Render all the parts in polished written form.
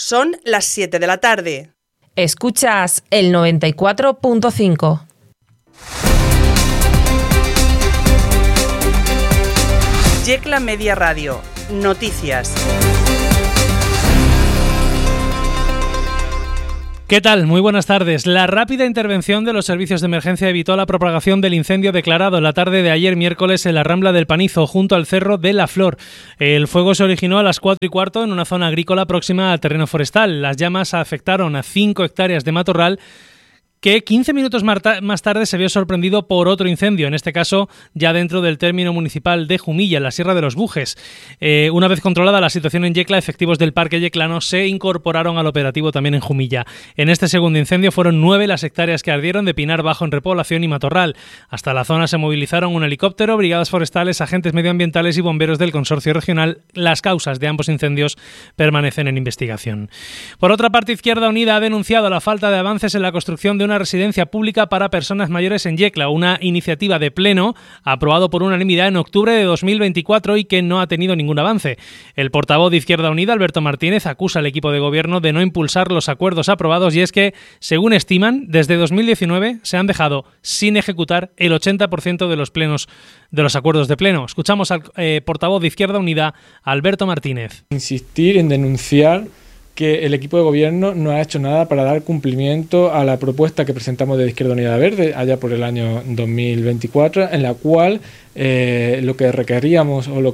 Son las 7 de la tarde. Escuchas el 94.5. Yecla Media Radio. Noticias. ¿Qué tal? Muy buenas tardes. La rápida intervención de los servicios de emergencia evitó la propagación del incendio declarado la tarde de ayer miércoles en la Rambla del Panizo, junto al Cerro de la Flor. El fuego se originó a las 4:15 en una zona agrícola próxima al terreno forestal. Las llamas afectaron a 5 hectáreas de matorral, que 15 minutos más tarde se vio sorprendido por otro incendio, en este caso ya dentro del término municipal de Jumilla, en la Sierra de los Bujes. Una vez controlada la situación en Yecla, efectivos del Parque Yeclano se incorporaron al operativo también en Jumilla. En este segundo incendio fueron 9 las hectáreas que ardieron de pinar bajo en repoblación y matorral. Hasta la zona se movilizaron un helicóptero, brigadas forestales, agentes medioambientales y bomberos del consorcio regional. Las causas de ambos incendios permanecen en investigación. Por otra parte, Izquierda Unida ha denunciado la falta de avances en la construcción de una residencia pública para personas mayores en Yecla, una iniciativa de pleno aprobado por unanimidad en octubre de 2024 y que no ha tenido ningún avance. El portavoz de Izquierda Unida, Alberto Martínez, acusa al equipo de gobierno de no impulsar los acuerdos aprobados, y es que, según estiman, desde 2019 se han dejado sin ejecutar el 80% de los plenos de los acuerdos de pleno. Escuchamos al portavoz de Izquierda Unida, Alberto Martínez. Insistir en denunciar que el equipo de gobierno no ha hecho nada para dar cumplimiento a la propuesta que presentamos de Izquierda Unida Verde allá por el año 2024, en la cual lo que requeríamos o lo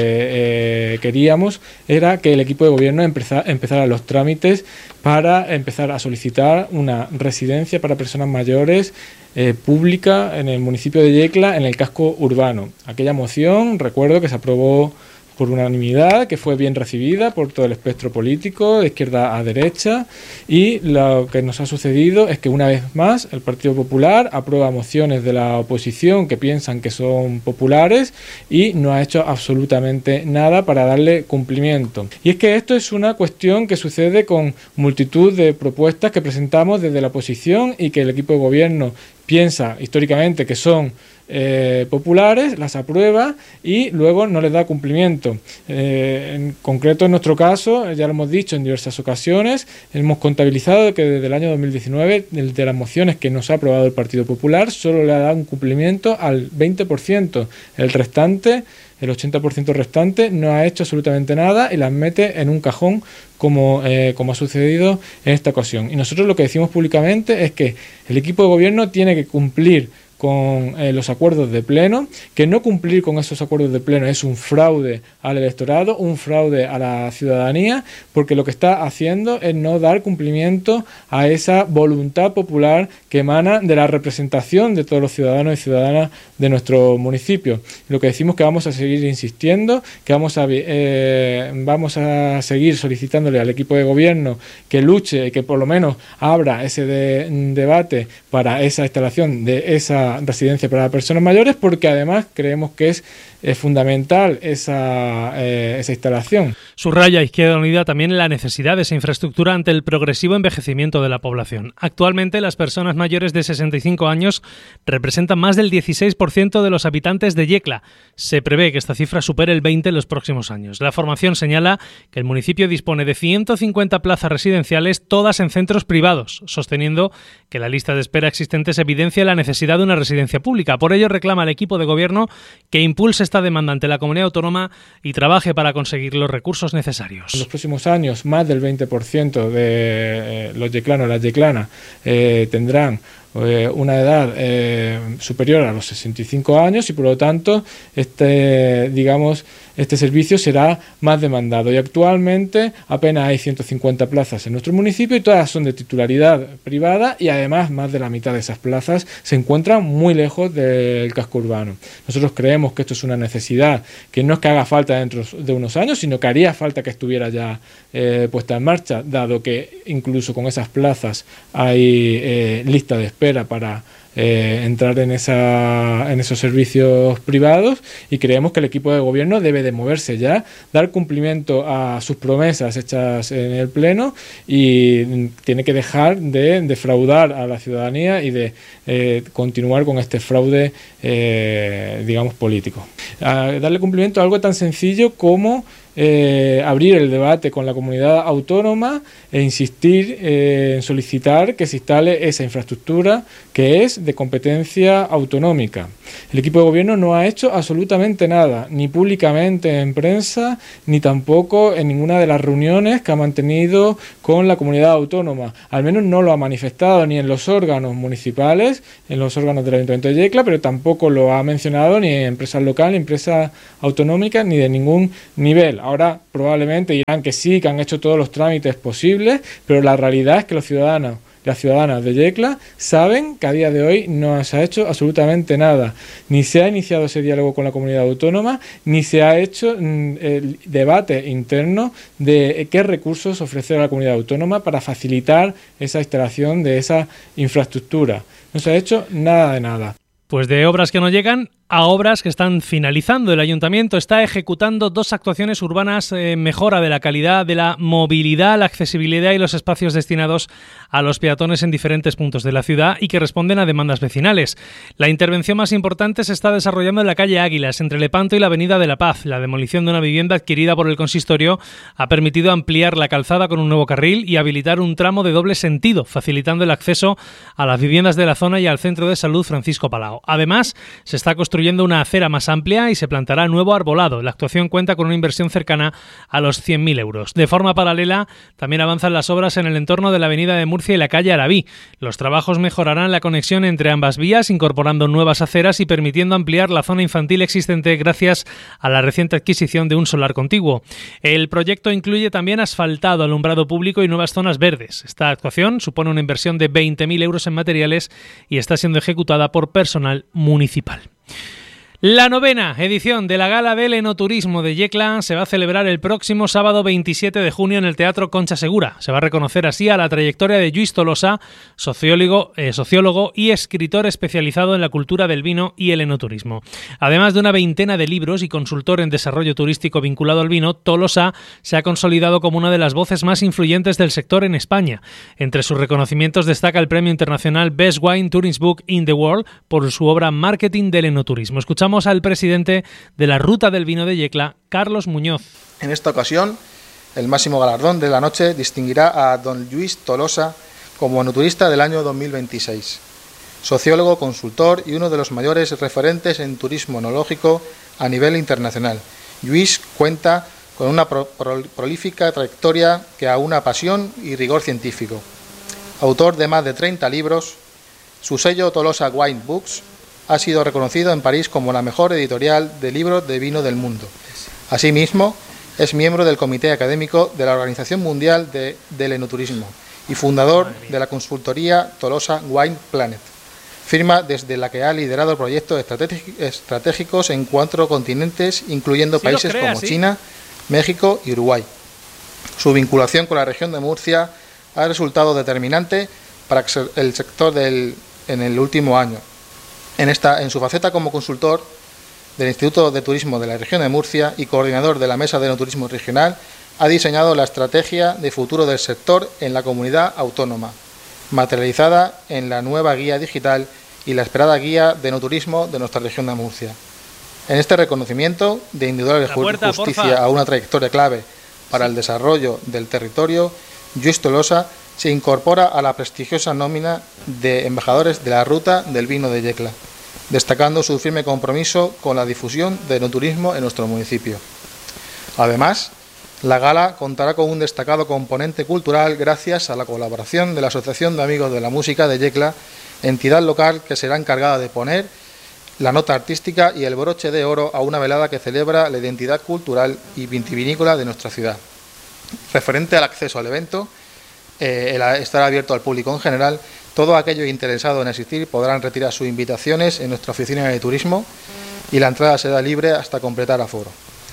que queríamos era que el equipo de gobierno empezara los trámites para empezar a solicitar una residencia para personas mayores pública en el municipio de Yecla, en el casco urbano. Aquella moción, recuerdo que se aprobó por unanimidad, que fue bien recibida por todo el espectro político, de izquierda a derecha, y lo que nos ha sucedido es que una vez más el Partido Popular aprueba mociones de la oposición que piensan que son populares y no ha hecho absolutamente nada para darle cumplimiento. Y es que esto es una cuestión que sucede con multitud de propuestas que presentamos desde la oposición y que el equipo de gobierno piensa históricamente que son populares, las aprueba y luego no les da cumplimiento. En concreto, en nuestro caso, ya lo hemos dicho en diversas ocasiones, hemos contabilizado que desde el año 2019, de las mociones que nos ha aprobado el Partido Popular, solo le ha dado un cumplimiento al 20%. El restante, el 80% restante, no ha hecho absolutamente nada y las mete en un cajón como ha sucedido en esta ocasión. Y nosotros lo que decimos públicamente es que el equipo de gobierno tiene que cumplir con los acuerdos de pleno, que no cumplir con esos acuerdos de pleno es un fraude al electorado, un fraude a la ciudadanía, porque lo que está haciendo es no dar cumplimiento a esa voluntad popular que emana de la representación de todos los ciudadanos y ciudadanas de nuestro municipio. Lo que decimos que vamos a seguir insistiendo, que vamos a seguir solicitándole al equipo de gobierno que luche y que por lo menos abra ese debate para esa instalación de esa residencia para personas mayores, porque además creemos que es fundamental esa instalación. Subraya Izquierda Unida también la necesidad de esa infraestructura ante el progresivo envejecimiento de la población. Actualmente, las personas mayores de 65 años representan más del 16% de los habitantes de Yecla. Se prevé que esta cifra supere el 20% en los próximos años. La formación señala que el municipio dispone de 150 plazas residenciales, todas en centros privados, sosteniendo que la lista de espera existentes evidencia la necesidad de una residencia pública. Por ello, reclama al equipo de gobierno que impulse esta demanda ante la comunidad autónoma y trabaje para conseguir los recursos necesarios. En los próximos años, más del 20% de los yeclanos, las yeclanas, tendrán una edad superior a los 65 años y por lo tanto este servicio será más demandado, y actualmente apenas hay 150 plazas en nuestro municipio y todas son de titularidad privada, y además más de la mitad de esas plazas se encuentran muy lejos del casco urbano. Nosotros creemos que esto es una necesidad que no es que haga falta dentro de unos años, sino que haría falta que estuviera ya puesta en marcha, dado que incluso con esas plazas hay lista de espera para entrar en esos servicios privados, y creemos que el equipo de gobierno debe de moverse ya, dar cumplimiento a sus promesas hechas en el pleno, y tiene que dejar de defraudar a la ciudadanía y de continuar con este fraude político. Darle cumplimiento a algo tan sencillo como abrir el debate con la comunidad autónoma e insistir en solicitar que se instale esa infraestructura que es de competencia autonómica. El equipo de gobierno no ha hecho absolutamente nada, ni públicamente en prensa, ni tampoco en ninguna de las reuniones que ha mantenido con la comunidad autónoma. Al menos no lo ha manifestado ni en los órganos municipales, en los órganos del Ayuntamiento de Yecla, pero tampoco lo ha mencionado ni en empresas locales, ni en empresas autonómicas, ni de ningún nivel. Ahora probablemente dirán que sí, que han hecho todos los trámites posibles, pero la realidad es que los ciudadanos, las ciudadanas de Yecla saben que a día de hoy no se ha hecho absolutamente nada. Ni se ha iniciado ese diálogo con la comunidad autónoma, ni se ha hecho el debate interno de qué recursos ofrecer a la comunidad autónoma para facilitar esa instalación de esa infraestructura. No se ha hecho nada de nada. Pues de obras que no llegan a obras que están finalizando. El Ayuntamiento está ejecutando 2 actuaciones urbanas en mejora de la calidad de la movilidad, la accesibilidad y los espacios destinados a los peatones en diferentes puntos de la ciudad y que responden a demandas vecinales. La intervención más importante se está desarrollando en la calle Águilas, entre Lepanto y la Avenida de la Paz. La demolición de una vivienda adquirida por el consistorio ha permitido ampliar la calzada con un nuevo carril y habilitar un tramo de doble sentido, facilitando el acceso a las viviendas de la zona y al Centro de Salud Francisco Palau. Además, se está construyendo una acera más amplia y se plantará nuevo arbolado. La actuación cuenta con una inversión cercana a los 100.000 euros. De forma paralela, también avanzan las obras en el entorno de la Avenida de Murcia y la calle Arabí. Los trabajos mejorarán la conexión entre ambas vías, incorporando nuevas aceras y permitiendo ampliar la zona infantil existente gracias a la reciente adquisición de un solar contiguo. El proyecto incluye también asfaltado, alumbrado público y nuevas zonas verdes. Esta actuación supone una inversión de 20.000 euros en materiales y está siendo ejecutada por personal municipal. La 9ª edición de la Gala del Enoturismo de Yecla se va a celebrar el próximo sábado 27 de junio en el Teatro Concha Segura. Se va a reconocer así a la trayectoria de Lluís Tolosa, sociólogo y escritor especializado en la cultura del vino y el enoturismo. Además de una veintena de libros y consultor en desarrollo turístico vinculado al vino, Tolosa se ha consolidado como una de las voces más influyentes del sector en España. Entre sus reconocimientos destaca el premio internacional Best Wine Tourist Book in the World por su obra Marketing del Enoturismo. Escuchamos al presidente de la Ruta del Vino de Yecla, Carlos Muñoz. En esta ocasión, el máximo galardón de la noche distinguirá a don Lluís Tolosa como enoturista del año 2026. Sociólogo, consultor y uno de los mayores referentes en turismo enológico a nivel internacional. Lluís cuenta con una prolífica trayectoria que aúna pasión y rigor científico. Autor de más de 30 libros, su sello Tolosa Wine Books ha sido reconocido en París como la mejor editorial de libros de vino del mundo. Asimismo, es miembro del Comité Académico de la Organización Mundial del Enoturismo y fundador de la consultoría Tolosa Wine Planet, firma desde la que ha liderado proyectos estratégicos en 4 continentes, incluyendo países como China, México y Uruguay. Su vinculación con la región de Murcia ha resultado determinante para el sector en el último año. En su faceta como consultor del Instituto de Turismo de la región de Murcia y coordinador de la Mesa de Enoturismo Regional, ha diseñado la estrategia de futuro del sector en la comunidad autónoma, materializada en la nueva guía digital y la esperada guía de enoturismo de nuestra región de Murcia. En este reconocimiento de indudable justicia a una trayectoria clave para el desarrollo del territorio, Lluís Tolosa se incorpora a la prestigiosa nómina de embajadores de la Ruta del Vino de Yecla, destacando su firme compromiso con la difusión del enoturismo en nuestro municipio. Además, la gala contará con un destacado componente cultural gracias a la colaboración de la Asociación de Amigos de la Música de Yecla, entidad local que será encargada de poner la nota artística y el broche de oro a una velada que celebra la identidad cultural y vitivinícola de nuestra ciudad. Referente al acceso al evento, estará abierto al público en general. Todo aquello interesado en asistir podrán retirar sus invitaciones en nuestra oficina de turismo y la entrada será libre hasta completar aforo.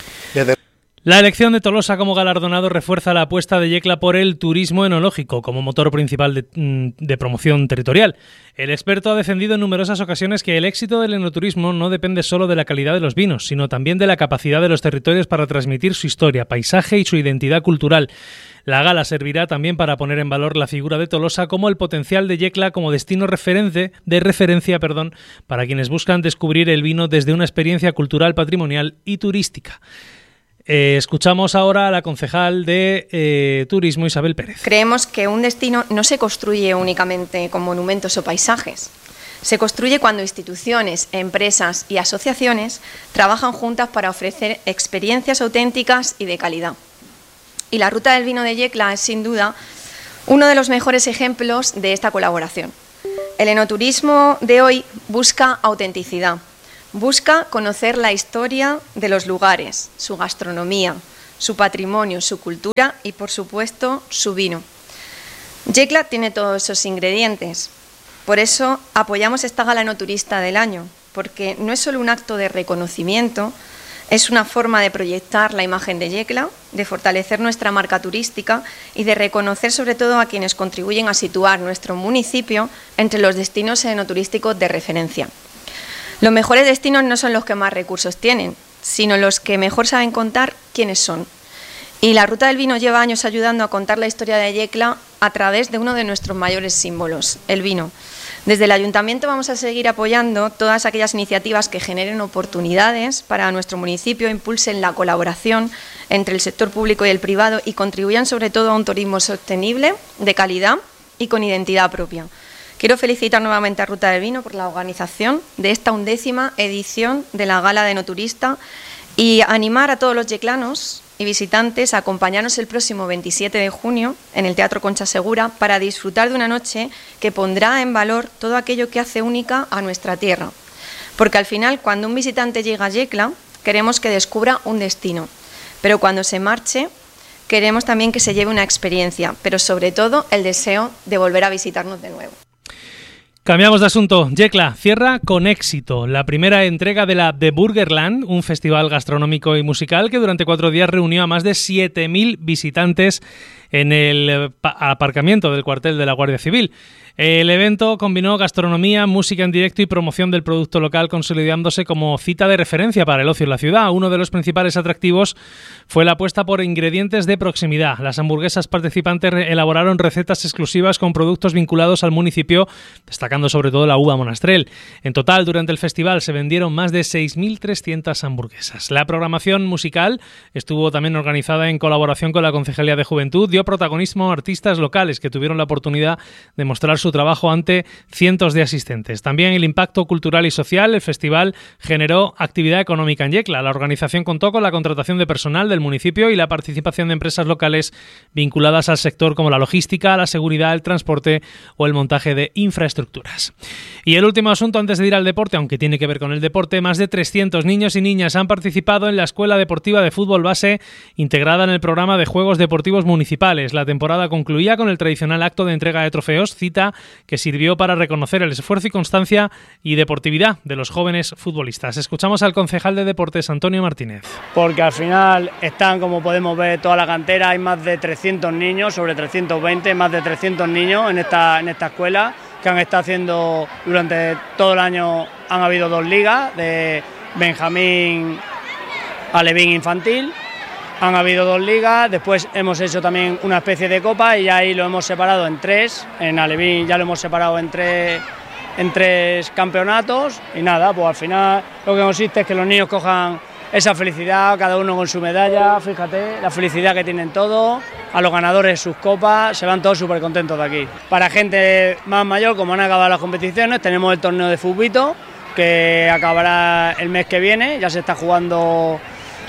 La elección de Tolosa como galardonado refuerza la apuesta de Yecla por el turismo enológico como motor principal de promoción territorial. El experto ha defendido en numerosas ocasiones que el éxito del enoturismo no depende solo de la calidad de los vinos, sino también de la capacidad de los territorios para transmitir su historia, paisaje y su identidad cultural. La gala servirá también para poner en valor la figura de Tolosa como el potencial de Yecla como destino de referencia para quienes buscan descubrir el vino desde una experiencia cultural, patrimonial y turística. Escuchamos ahora a la concejal de Turismo, Isabel Pérez. Creemos que un destino no se construye únicamente con monumentos o paisajes. Se construye cuando instituciones, empresas y asociaciones trabajan juntas para ofrecer experiencias auténticas y de calidad. Y la Ruta del Vino de Yecla es, sin duda, uno de los mejores ejemplos de esta colaboración. El enoturismo de hoy busca autenticidad, busca conocer la historia de los lugares, su gastronomía, su patrimonio, su cultura y, por supuesto, su vino. Yecla tiene todos esos ingredientes. Por eso apoyamos esta gala enoturista del año, porque no es solo un acto de reconocimiento, es una forma de proyectar la imagen de Yecla, de fortalecer nuestra marca turística y de reconocer sobre todo a quienes contribuyen a situar nuestro municipio entre los destinos enoturísticos de referencia. Los mejores destinos no son los que más recursos tienen, sino los que mejor saben contar quiénes son. Y la Ruta del Vino lleva años ayudando a contar la historia de Yecla a través de uno de nuestros mayores símbolos, el vino. Desde el Ayuntamiento vamos a seguir apoyando todas aquellas iniciativas que generen oportunidades para nuestro municipio, impulsen la colaboración entre el sector público y el privado y contribuyan sobre todo a un turismo sostenible, de calidad y con identidad propia. Quiero felicitar nuevamente a Ruta del Vino por la organización de esta 11ª edición de la Gala de Enoturista y animar a todos los yeclanos y visitantes a acompañarnos el próximo 27 de junio en el Teatro Concha Segura para disfrutar de una noche que pondrá en valor todo aquello que hace única a nuestra tierra. Porque al final, cuando un visitante llega a Yecla, queremos que descubra un destino, pero cuando se marche, queremos también que se lleve una experiencia, pero sobre todo el deseo de volver a visitarnos de nuevo. Cambiamos de asunto. Yecla cierra con éxito la primera entrega de la The Burgerland, un festival gastronómico y musical que durante 4 días reunió a más de 7.000 visitantes en el aparcamiento del cuartel de la Guardia Civil. El evento combinó gastronomía, música en directo y promoción del producto local, consolidándose como cita de referencia para el ocio en la ciudad. Uno de los principales atractivos fue la apuesta por ingredientes de proximidad. Las hamburguesas participantes elaboraron recetas exclusivas con productos vinculados al municipio, destacando sobre todo la uva monastrell. En total, durante el festival se vendieron más de 6.300 hamburguesas. La programación musical estuvo también organizada en colaboración con la Concejalía de Juventud, dio protagonismo a artistas locales que tuvieron la oportunidad de mostrar su trabajo ante cientos de asistentes. También el impacto cultural y social. El festival generó actividad económica en Yecla. La organización contó con la contratación de personal del municipio y la participación de empresas locales vinculadas al sector como la logística, la seguridad, el transporte o el montaje de infraestructuras. Y el último asunto antes de ir al deporte, aunque tiene que ver con el deporte, más de 300 niños y niñas han participado en la Escuela Deportiva de Fútbol Base integrada en el programa de Juegos Deportivos Municipales. La temporada concluía con el tradicional acto de entrega de trofeos, cita que sirvió para reconocer el esfuerzo y constancia y deportividad de los jóvenes futbolistas. Escuchamos al concejal de Deportes, Antonio Martínez. Porque al final están, como podemos ver, toda la cantera, hay más de 300 niños, sobre 320, más de 300 niños en esta escuela que han estado haciendo durante todo el año. Han habido 2 ligas de Benjamín Alevín infantil. Han habido 2 ligas, después hemos hecho también una especie de copa y ahí lo hemos separado en 3, en Alevín ya lo hemos separado en 3 campeonatos y nada, pues al final lo que consiste es que los niños cojan esa felicidad, cada uno con su medalla, fíjate, la felicidad que tienen todos, a los ganadores sus copas, se van todos súper contentos de aquí. Para gente más mayor, como han acabado las competiciones, tenemos el torneo de futbito que acabará el mes que viene, ya se están jugando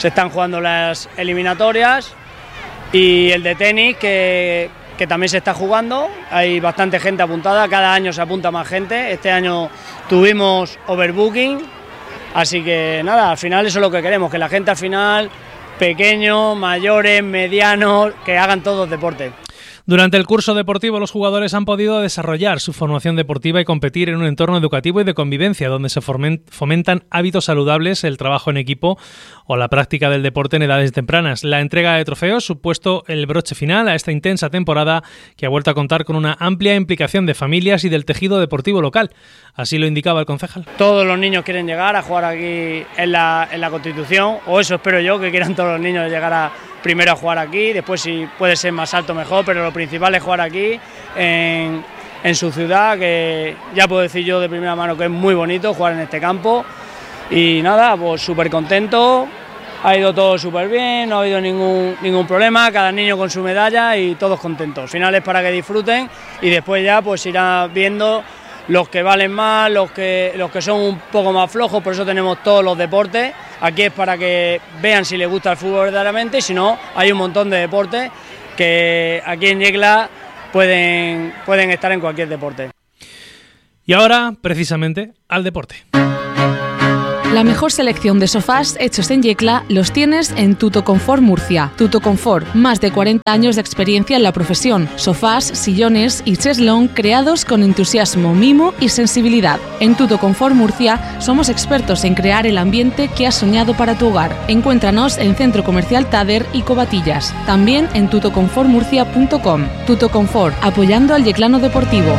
las eliminatorias y el de tenis que también se está jugando, hay bastante gente apuntada, cada año se apunta más gente, este año tuvimos overbooking, así que nada, al final eso es lo que queremos, que la gente al final, pequeños, mayores, medianos, que hagan todos deporte. Durante el curso deportivo, los jugadores han podido desarrollar su formación deportiva y competir en un entorno educativo y de convivencia, donde se fomentan hábitos saludables, el trabajo en equipo o la práctica del deporte en edades tempranas. La entrega de trofeos supuesto el broche final a esta intensa temporada, que ha vuelto a contar con una amplia implicación de familias y del tejido deportivo local. Así lo indicaba el concejal. Todos los niños quieren llegar a jugar aquí en la Constitución, o eso espero yo, que quieran todos los niños llegar primero a jugar aquí, después si puede ser más alto mejor, pero lo principal es jugar aquí en su ciudad, que ya puedo decir yo de primera mano que es muy bonito jugar en este campo y nada, pues súper contento ha ido todo súper bien, no ha habido ningún problema, cada niño con su medalla y todos contentos. Al final es para que disfruten y después ya pues irá viendo los que valen más, los que son un poco más flojos, por eso tenemos todos los deportes. Aquí es para que vean si les gusta el fútbol verdaderamente, y si no, hay un montón de deportes que aquí en Yecla pueden estar en cualquier deporte. Y ahora, precisamente, al deporte. La mejor selección de sofás hechos en Yecla los tienes en Tutoconfort Murcia. Tutoconfort, más de 40 años de experiencia en la profesión. Sofás, sillones y cheslón creados con entusiasmo, mimo y sensibilidad. En Tutoconfort Murcia somos expertos en crear el ambiente que has soñado para tu hogar. Encuéntranos en Centro Comercial Tader y Covatillas. También en tutoconfortmurcia.com. Tutoconfort, apoyando al yeclano deportivo.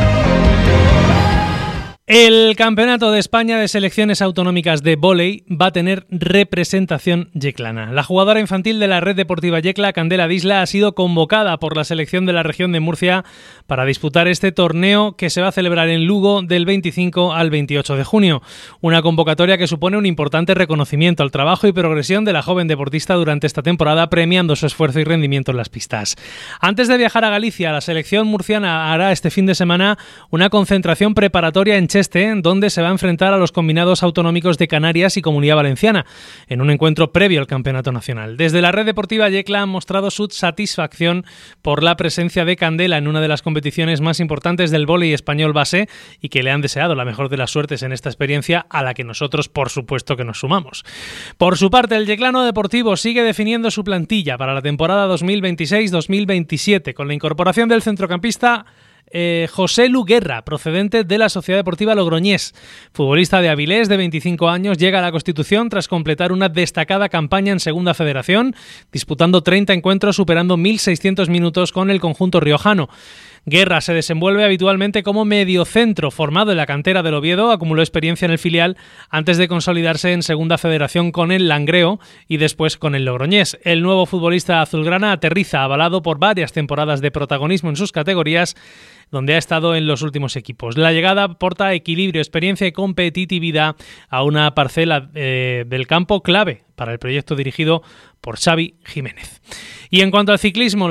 El Campeonato de España de Selecciones Autonómicas de Vóley va a tener representación yeclana. La jugadora infantil de la Red Deportiva Yecla, Candela Disla, ha sido convocada por la selección de la región de Murcia para disputar este torneo que se va a celebrar en Lugo del 25 al 28 de junio. Una convocatoria que supone un importante reconocimiento al trabajo y progresión de la joven deportista durante esta temporada, premiando su esfuerzo y rendimiento en las pistas. Antes de viajar a Galicia, la selección murciana hará este fin de semana una concentración preparatoria en Cheste, donde se va a enfrentar a los combinados autonómicos de Canarias y Comunidad Valenciana, en un encuentro previo al Campeonato Nacional. Desde la Red Deportiva Yecla han mostrado su satisfacción por la presencia de Candela en una de las competiciones más importantes del vóley español base y que le han deseado la mejor de las suertes en esta experiencia, a la que nosotros, por supuesto, que nos sumamos. Por su parte, el Yeclano Deportivo sigue definiendo su plantilla para la temporada 2026-2027, con la incorporación del centrocampista José Lu Guerra, procedente de la Sociedad Deportiva Logroñés. Futbolista de Avilés, de 25 años, llega a la Constitución tras completar una destacada campaña en Segunda Federación, disputando 30 encuentros, superando 1.600 minutos con el conjunto riojano. Guerra se desenvuelve habitualmente como mediocentro, formado en la cantera del Oviedo, acumuló experiencia en el filial antes de consolidarse en Segunda Federación con el Langreo y después con el Logroñés. El nuevo futbolista azulgrana aterriza avalado por varias temporadas de protagonismo en sus categorías, donde ha estado en los últimos equipos. La llegada aporta equilibrio, experiencia y competitividad a una parcela del campo clave para el proyecto dirigido por Xavi Jiménez. Y en cuanto al ciclismo,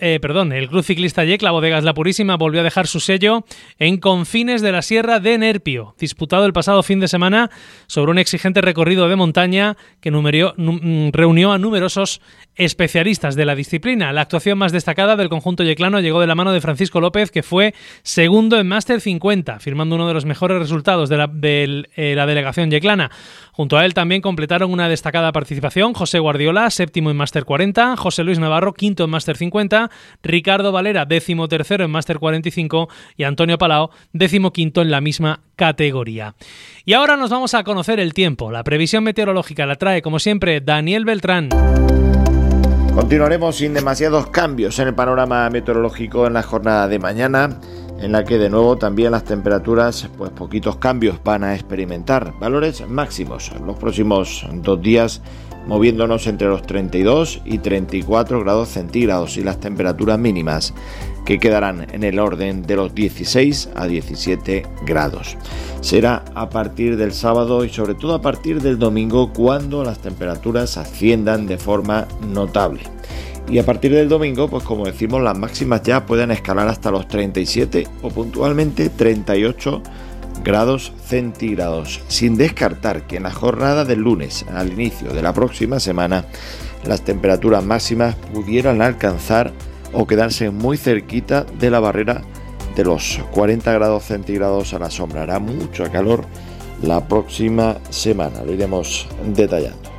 el Club Ciclista Yecla Bodegas La Purísima volvió a dejar su sello en Confines de la Sierra de Nerpio, disputado el pasado fin de semana sobre un exigente recorrido de montaña que reunió a numerosos especialistas de la disciplina. La actuación más destacada del conjunto yeclano llegó de la mano de Francisco López, que fue segundo en Máster 50, firmando uno de los mejores resultados de la delegación yeclana. Junto a él también completaron una destacada participación José Guardiola, séptimo en Máster 40, José Luis Navarro, quinto en Máster 50, Ricardo Valera, 13º en Máster 45 y Antonio Palao, 15º en la misma categoría. Y ahora nos vamos a conocer el tiempo. La previsión meteorológica la trae, como siempre, Daniel Beltrán. Continuaremos sin demasiados cambios en el panorama meteorológico en la jornada de mañana, en la que de nuevo también las temperaturas, pues poquitos cambios van a experimentar. Valores máximos los próximos 2 días, moviéndonos entre los 32 y 34 grados centígrados, y las temperaturas mínimas que quedarán en el orden de los 16 a 17 grados. Será a partir del sábado y sobre todo a partir del domingo cuando las temperaturas asciendan de forma notable. Y a partir del domingo, pues como decimos, las máximas ya pueden escalar hasta los 37 o puntualmente 38 grados centígrados, sin descartar que en la jornada del lunes al inicio de la próxima semana las temperaturas máximas pudieran alcanzar o quedarse muy cerquita de la barrera de los 40 grados centígrados a la sombra. Hará mucho calor la próxima semana, lo iremos detallando.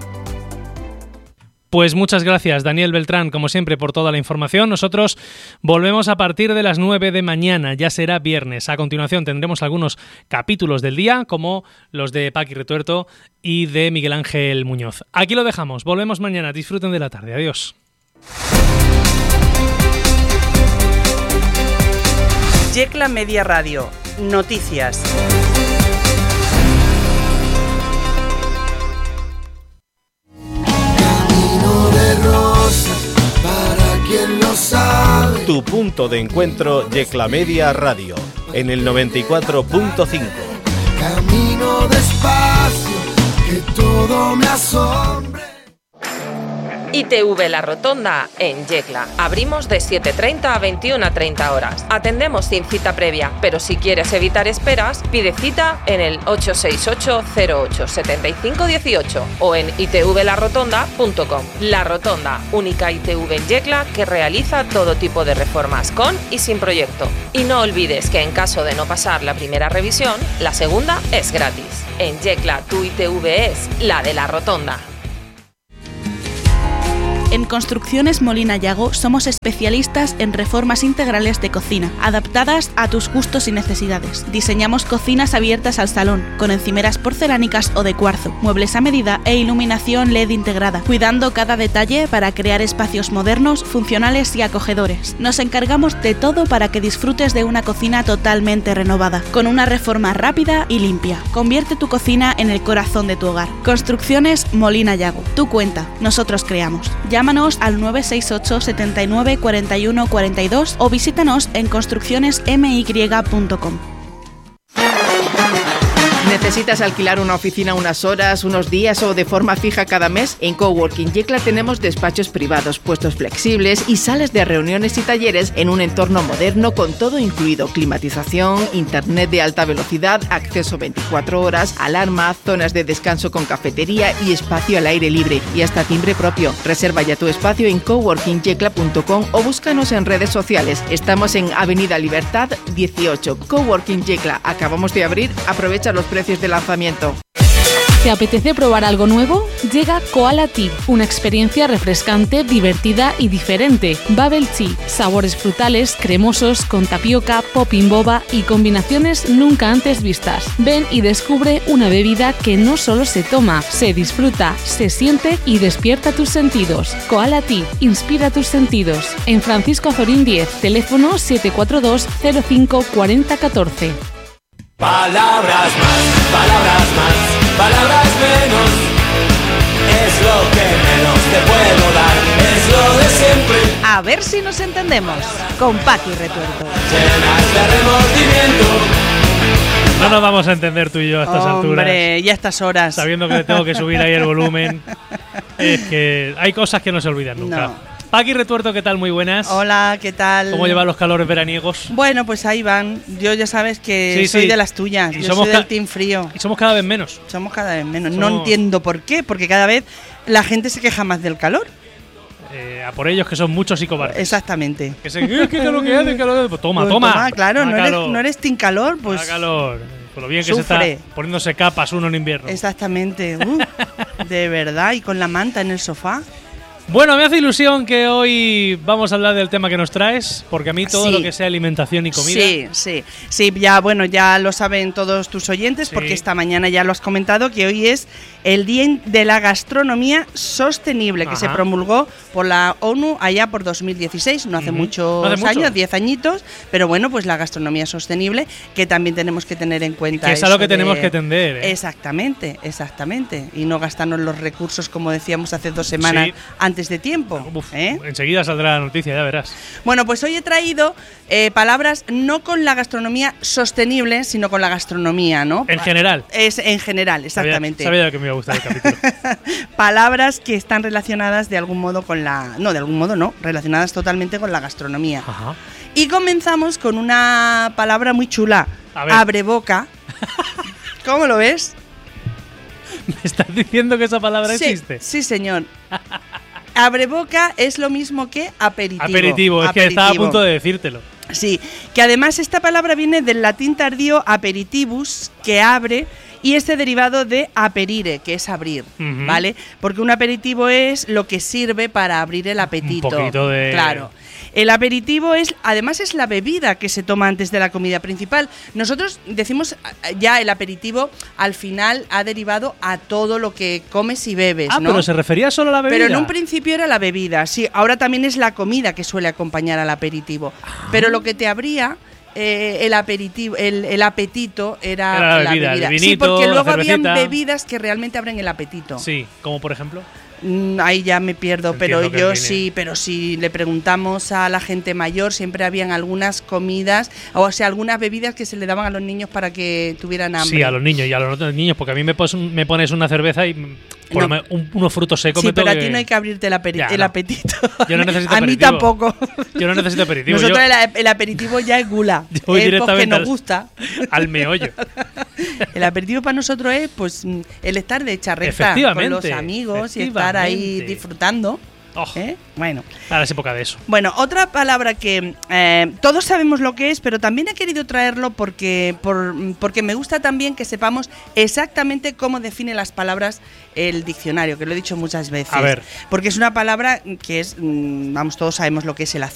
Pues muchas gracias, Daniel Beltrán, como siempre, por toda la información. Nosotros volvemos a partir de las 9 de mañana, ya será viernes. A continuación tendremos algunos capítulos del día, como los de Paqui Retuerto y de Miguel Ángel Muñoz. Aquí lo dejamos, volvemos mañana, disfruten de la tarde, adiós. Yecla Media Radio, noticias. Tu punto de encuentro Yecla Media Radio en el 94.5. Camino despacio, que todo me asombre. ITV La Rotonda en Yecla. Abrimos de 7:30 a 21:30 horas. Atendemos sin cita previa, pero si quieres evitar esperas, pide cita en el 868-08-7518 o en itvlarotonda.com. La Rotonda, única ITV en Yecla que realiza todo tipo de reformas con y sin proyecto. Y no olvides que en caso de no pasar la primera revisión, la segunda es gratis. En Yecla tu ITV es la de La Rotonda. En Construcciones Molina Yago somos especialistas en reformas integrales de cocina, adaptadas a tus gustos y necesidades. Diseñamos cocinas abiertas al salón, con encimeras porcelánicas o de cuarzo, muebles a medida e iluminación LED integrada, cuidando cada detalle para crear espacios modernos, funcionales y acogedores. Nos encargamos de todo para que disfrutes de una cocina totalmente renovada, con una reforma rápida y limpia. Convierte tu cocina en el corazón de tu hogar. Construcciones Molina Yago. Tú cuenta, nosotros creamos. Llámanos al 968 79 41 42 o visítanos en construccionesmy.com. ¿Necesitas alquilar una oficina unas horas, unos días o de forma fija cada mes? En Coworking Yecla tenemos despachos privados, puestos flexibles y salas de reuniones y talleres en un entorno moderno con todo incluido: climatización, internet de alta velocidad, acceso 24 horas, alarma, zonas de descanso con cafetería y espacio al aire libre y hasta timbre propio. Reserva ya tu espacio en coworkingyecla.com o búscanos en redes sociales. Estamos en Avenida Libertad 18. Coworking Yecla. Acabamos de abrir. Aprovecha los precios de lanzamiento. ¿Te apetece probar algo nuevo? Llega Koala Tea, una experiencia refrescante, divertida y diferente. Bubble Tea, sabores frutales, cremosos, con tapioca, popping boba y combinaciones nunca antes vistas. Ven y descubre una bebida que no solo se toma, se disfruta, se siente y despierta tus sentidos. Koala Tea, inspira tus sentidos. En Francisco Azorín 10, teléfono 742 05 40 14. Palabras más, palabras menos. Es lo que menos te puedo dar, es lo de siempre. A ver si nos entendemos, con Paqui Retuerto. Llenas de remordimiento. No nos vamos a entender tú y yo a estas alturas. Hombre, y a estas horas. Sabiendo que le tengo que subir ahí el volumen. Es que hay cosas que no se olvidan nunca. No. Paqui Retuerto, ¿qué tal? Muy buenas. Hola, ¿qué tal? ¿Cómo llevan los calores veraniegos? Bueno, pues ahí van. Yo ya sabes que soy de las tuyas. Yo soy del team frío. Y somos cada vez menos. Somos cada vez menos. No entiendo por qué, porque cada vez la gente se queja más del calor. A por ellos, que son muchos y cobardes. Exactamente. Que se ¿qué calor que hace? Pues toma. Claro, no eres team calor, pues. Calor. Por lo bien que sufre. se está poniéndose capas uno en invierno. Exactamente. De verdad, y con la manta en el sofá. Bueno, me hace ilusión que hoy vamos a hablar del tema que nos traes, porque a mí todo lo que sea alimentación y comida. Sí, ya lo saben todos tus oyentes, porque esta mañana ya lo has comentado, que hoy es el Día de la Gastronomía Sostenible, que se promulgó por la ONU allá por 2016, no hace muchos años, 10 añitos, pero bueno, pues la gastronomía sostenible, que también tenemos que tener en cuenta. Que es algo que tenemos que tender. Exactamente, y no gastarnos los recursos, como decíamos hace 2 semanas, antes de tiempo. Enseguida saldrá la noticia, ya verás. Bueno, pues hoy he traído palabras no con la gastronomía sostenible, sino con la gastronomía, ¿no? En general. En general, exactamente. Sabía que me iba a gustar el capítulo. Palabras que están relacionadas de algún modo con la... No, de algún modo no, relacionadas totalmente con la gastronomía. Ajá. Y comenzamos con una palabra muy chula. Abreboca. ¿Cómo lo ves? ¿Me estás diciendo que esa palabra existe? Sí, señor. Abreboca es lo mismo que aperitivo. Es que estaba a punto de decírtelo. Sí, que además esta palabra viene del latín tardío aperitivus, que abre, y este derivado de aperire, que es abrir, ¿vale? Porque un aperitivo es lo que sirve para abrir el apetito. Un poquito de... Claro. El aperitivo además es la bebida que se toma antes de la comida principal. Nosotros decimos ya el aperitivo al final ha derivado a todo lo que comes y bebes, ¿no? Pero se refería solo a la bebida. Pero en un principio era la bebida, sí. Ahora también es la comida que suele acompañar al aperitivo. Pero lo que te abría el aperitivo, el apetito era la bebida. El vinito, sí, porque luego habían bebidas que realmente abren el apetito. Sí, como por ejemplo. Ahí ya me pierdo, pero yo sí, pero si le preguntamos a la gente mayor, siempre habían algunas comidas, o sea, algunas bebidas que se le daban a los niños para que tuvieran hambre. Sí, a los niños y a los otros niños, porque a mí me pones una cerveza y unos frutos secos. Sí, pero a ti no hay que abrirte el apetito. Yo no necesito a aperitivo. mí tampoco. Yo no necesito aperitivo. Nosotros el aperitivo ya es gula. Yo voy directamente porque nos gusta. Al meollo. El aperitivo para nosotros es pues el estar de charreta con los amigos y estar ahí disfrutando. Bueno. Ahora es época de eso. Bueno, otra palabra que todos sabemos lo que es, pero también he querido traerlo porque me gusta también que sepamos exactamente cómo define las palabras el diccionario, que lo he dicho muchas veces. A ver. Porque es una palabra que es, vamos, todos sabemos lo que es el